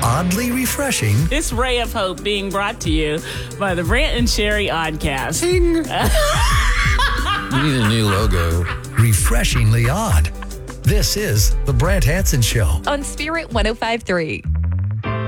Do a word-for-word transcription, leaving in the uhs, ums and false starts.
Oddly refreshing. This ray of hope being brought to you by the Brant and Sherry Oddcast. Ting. You need a new logo. Refreshingly odd. This is the Brant Hansen Show on Spirit one oh five point three.